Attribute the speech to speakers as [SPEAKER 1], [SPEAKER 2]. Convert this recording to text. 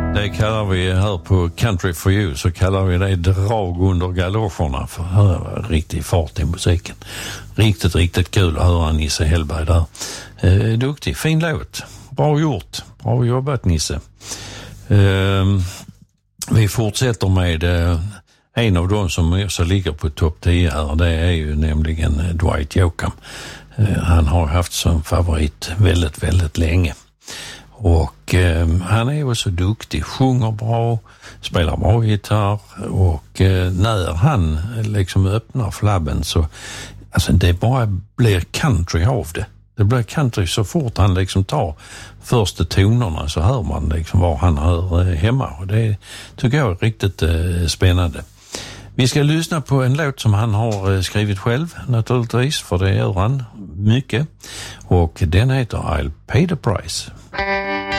[SPEAKER 1] Det kallar vi här på Country for You, så kallar vi det drag under galoscherna, för här är riktig fart i musiken. Riktigt kul att höra Nisse Hellberg där. Duktig, fin låt. Bra gjort. Bra jobbat Nisse. Vi fortsätter med en av dem som också ligger på topp 10 här. Det är ju nämligen Dwight Yoakam. Han har haft som favorit väldigt länge. Och han är ju så duktig, sjunger bra, spelar bra gitarr, och när han liksom öppnar flabben så alltså det bara blir country av det. Det blir country så fort han liksom tar första tonerna, så hör man liksom var han hör hemma, och det tycker jag är riktigt spännande. Vi ska lyssna på en låt som han har skrivit själv naturligtvis, för det gör han mycket, och den heter I'll Pay the Price.